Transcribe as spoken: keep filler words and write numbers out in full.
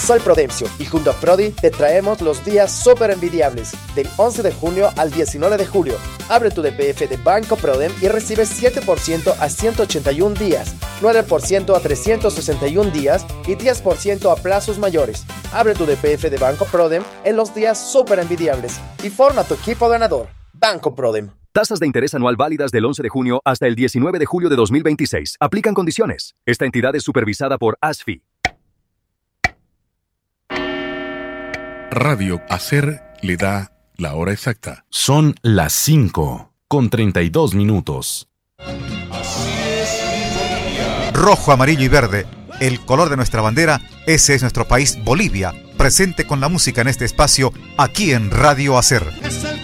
Soy Prudencio y junto a Prodi te traemos los días súper envidiables del once de junio al diecinueve de julio. Abre tu D P F de Banco Prodem y recibe siete por ciento a ciento ochenta y un días, nueve por ciento a trescientos sesenta y un días y diez por ciento a plazos mayores. Abre tu D P F de Banco Prodem en los días súper envidiables y forma tu equipo ganador. Banco Prodem. Tasas de interés anual válidas del once de junio hasta el diecinueve de julio de dos mil veintiséis. Aplican condiciones. Esta entidad es supervisada por A S F I. Radio Hacer le da la hora exacta. Son las cinco con treinta y dos minutos. Rojo, amarillo y verde, el color de nuestra bandera. Ese es nuestro país, Bolivia, presente con la música en este espacio, aquí en Radio Hacer.